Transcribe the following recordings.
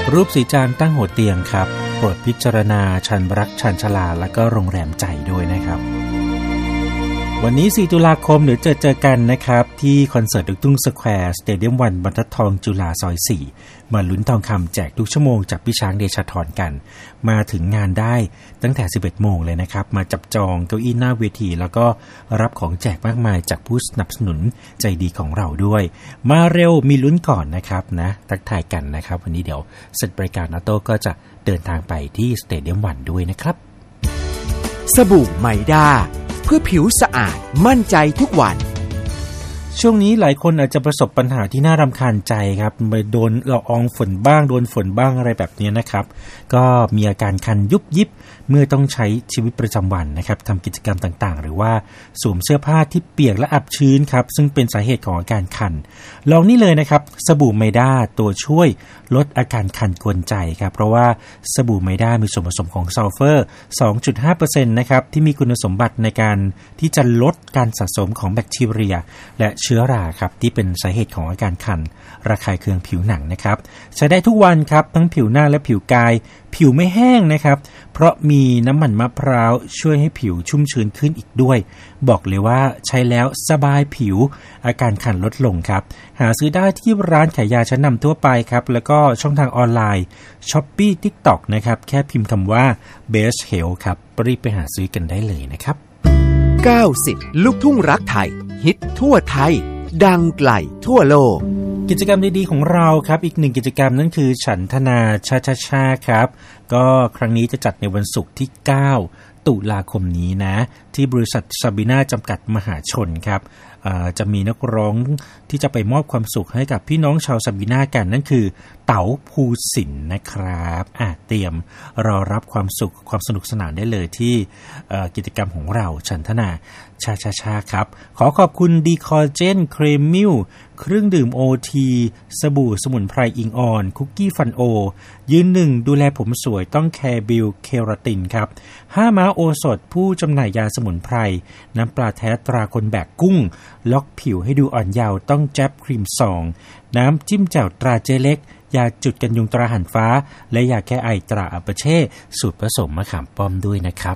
รูปสีจานตั้งหัวเตียงครับโปรดพิจารณาชันรักชันชลาและก็โรงแรมใจด้วยนะครับวันนี้4ตุลาคมเดี๋ยวเจอกันนะครับที่คอนเสิร์ตลูกทุ่งสแควร์สเตเดียมวันบรรทัดทองจุฬาซอย4มาลุ้นทองคำแจกทุกชั่วโมงจากพี่ช้างเดชธรกันมาถึงงานได้ตั้งแต่ 11 โมงเลยนะครับมาจับจองเก้าอี้หน้าเวทีแล้วก็รับของแจกมากมายจากผู้สนับสนุนใจดีของเราด้วยมาเร็วมีลุ้นก่อนนะครับนะทักทายกันนะครับวันนี้เดี๋ยวเสร็จบริการออโต้ก็จะเดินทางไปที่สเตเดียมวันด้วยนะครับสบู่ไมด้าเพื่อผิวสะอาดมั่นใจทุกวันช่วงนี้หลายคนอาจจะประสบปัญหาที่น่ารำคาญใจครับไปโดนละอองฝนบ้างโดนฝนบ้างอะไรแบบนี้นะครับก็มีอาการคันยุบยิบเมื่อต้องใช้ชีวิตประจำวันนะครับทำกิจกรรมต่างๆหรือว่าสวมเสื้อผ้าที่เปียกและอับชื้นครับซึ่งเป็นสาเหตุของอาการคันลองนี่เลยนะครับสบู่ไมด้าตัวช่วยลดอาการคันกวนใจครับเพราะว่าสบู่ไมด้ามีส่วนผสมของซัลเฟอร์ 2.5% นะครับที่มีคุณสมบัติในการที่จะลดการสะสมของแบคทีเรียและเชื้อราครับที่เป็นสาเหตุของอาการคันระคายเคืองผิวหนังนะครับใช้ได้ทุกวันครับทั้งผิวหน้าและผิวกายผิวไม่แห้งนะครับเพราะมีน้ำมันมะพร้าวช่วยให้ผิวชุ่มชื้นขึ้นอีกด้วยบอกเลยว่าใช้แล้วสบายผิวอาการคันลดลงครับหาซื้อได้ที่ร้านขายยาชั้นนำทั่วไปครับแล้วก็ช่องทางออนไลน์ Shopee TikTok นะครับแค่พิมพ์คำว่า Best Health ครับรีบไปหาซื้อกันได้เลยนะครับ 90ลูกทุ่งรักไทยฮิตทั่วไทยดังไกลทั่วโลกกิจกรรมดีๆของเราครับอีกหนึ่งกิจกรรมนั่นคือฉันทนาชาครับก็ครั้งนี้จะจัดในวันศุกร์ที่9ตุลาคมนี้นะที่บริษัทซาบีนาจำกัดมหาชนครับจะมีนักร้องที่จะไปมอบความสุขให้กับพี่น้องชาวซาบีนากันนั่นคือเต๋าภูสินทร์นะครับเตรียมรอรับความสุขความสนุกสนานได้เลยที่กิจกรรมของเราฉันทนาชาครับขอขอบคุณดีคอเจนเครมมิลเครื่องดื่มโอทีสบู่สมุนไพรอิงออนคุกกี้ฟันโอยืนหนึ่งดูแลผมสวยต้องแคร์บิลเคราตินครับ5ม้าโอสถผู้จำหน่ายยาสมุนไพรน้ำปลาแท้ตราคนแบกกุ้งล็อกผิวให้ดูอ่อนเยาว์ต้องแจ๊บครีมซองน้ำจิ้มแจ่วตราเจเล็กยาจุดกันยุงตราหันฟ้าและยาแก้ไอตราอัปเช่สูตรผสมมะขามป้อมด้วยนะครับ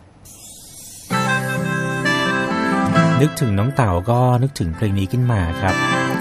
นึกถึงน้องเต่าก็นึกถึงเพลงนี้ขึ้นมาครับ